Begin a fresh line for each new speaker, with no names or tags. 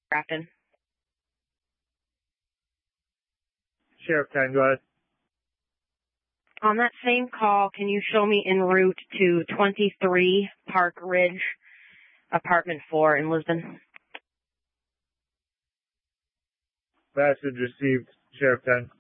Grafton.
Sheriff 10, go ahead.
On that same call, can you show me en route to 23 Park Ridge, apartment 4 in Lisbon?
Message received, Sheriff 10.